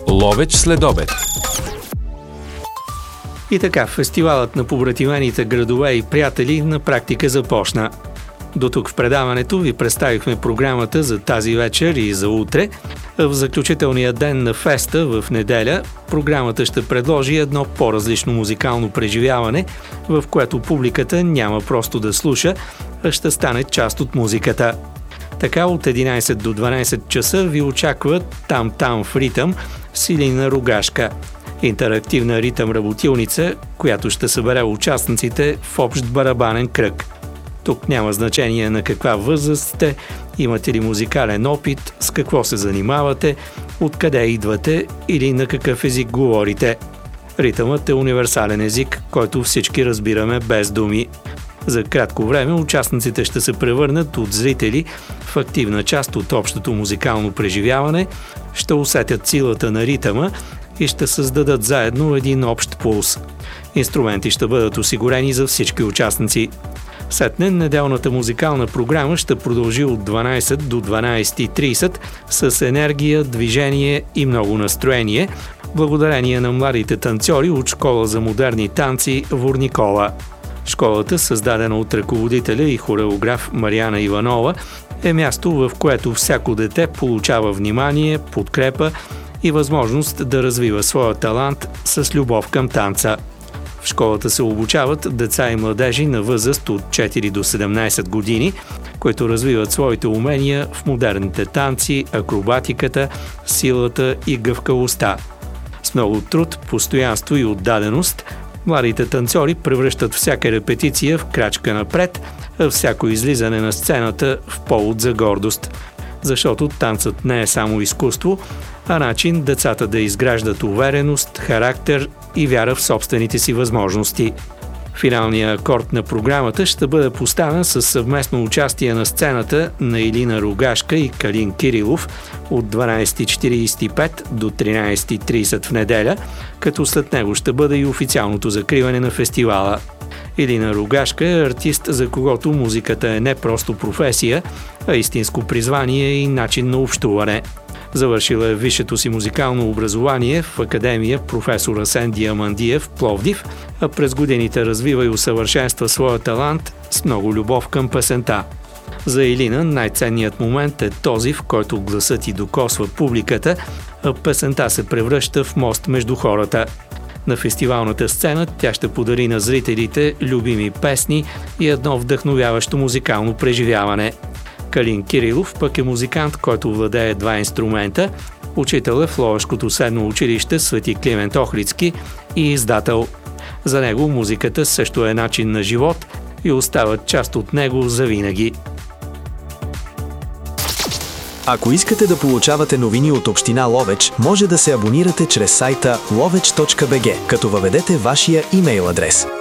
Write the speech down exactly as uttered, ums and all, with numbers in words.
Ловеч следобед. И така, фестивалът на побратимените градове и приятели на практика започна. До тук в предаването ви представихме програмата за тази вечер и за утре. В заключителния ден на феста в неделя програмата ще предложи едно по-различно музикално преживяване, в което публиката няма просто да слуша, а ще стане част от музиката. Така от единайсет до дванайсет часа ви очакват Там-там в ритъм с Илина Рогашка. Интерактивна ритъм работилница, която ще събере участниците в общ барабанен кръг. Тук няма значение на каква възраст сте, имате ли музикален опит, с какво се занимавате, откъде идвате или на какъв език говорите. Ритъмът е универсален език, който всички разбираме без думи. За кратко време участниците ще се превърнат от зрители в активна част от общото музикално преживяване, ще усетят силата на ритъма и ще създадат заедно един общ пулс. Инструменти ще бъдат осигурени за всички участници. Сетне неделната музикална програма ще продължи от дванайсет до дванайсет и трийсет с енергия, движение и много настроение, благодарение на младите танцори от Школа за модерни танци Вурникола. Школата, създадена от ръководителя и хореограф Мариана Иванова, е място, в което всяко дете получава внимание, подкрепа и възможност да развива своя талант с любов към танца. В школата се обучават деца и младежи на възраст от четири до седемнайсет години, които развиват своите умения в модерните танци, акробатиката, силата и гъвкавостта. С много труд, постоянство и отдаденост, младите танцори превръщат всяка репетиция в крачка напред, а всяко излизане на сцената в повод за гордост. Защото танцът не е само изкуство, а начин децата да изграждат увереност, характер и вяра в собствените си възможности. Финалният акорд на програмата ще бъде поставен със съвместно участие на сцената на Илина Рогашка и Калин Кирилов от дванайсет и четирийсет и пет до тринайсет и трийсет в неделя, като след него ще бъде и официалното закриване на фестивала. Илина Рогашка е артист, за когото музиката е не просто професия, а истинско призвание и начин на общуване. Завършила е висшето си музикално образование в Академия професор Асен Диамандиев в Пловдив, а през годините развива и усъвършенства своя талант с много любов към песента. За Илина най-ценният момент е този, в който гласът й докосва публиката, а песента се превръща в мост между хората. На фестивалната сцена тя ще подари на зрителите любими песни и едно вдъхновяващо музикално преживяване. Калин Кирилов пък е музикант, който владее два инструмента, учител е в Ловешкото седмо училище Свети Климент Охридски и издател. За него музиката също е начин на живот и остават част от него завинаги. Ако искате да получавате новини от община Ловеч, може да се абонирате чрез сайта ловеч точка би джи, като въведете вашия имейл адрес.